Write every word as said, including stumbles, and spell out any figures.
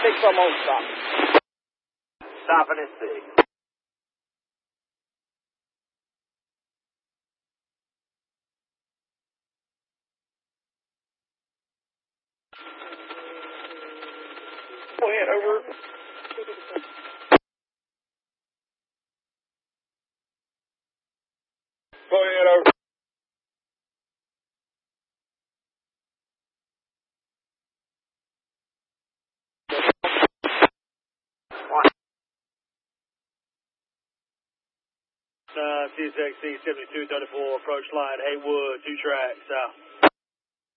six almost stop. Stopping at six. Go ahead, over. Go ahead, over. Uh, C S X C seventy-two thirty-four, approach line, Haywood, two tracks, south.